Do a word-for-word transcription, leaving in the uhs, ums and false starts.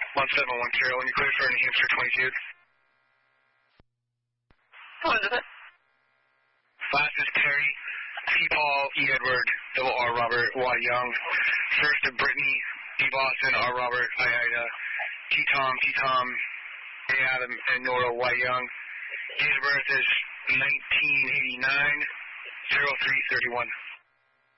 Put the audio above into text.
one seven one Carol, when you clear for New Hampshire twenty-two. Elizabeth. Last is Terry, T. Paul, E. Edward, double R. Robert, Y. Young. First to Brittany, D. Boston, R. Robert, I. Ida, T. Tom, T. Tom, A. Adam, and Nora, Y. Young. Date of birth is nineteen eighty-nine, oh three thirty-one.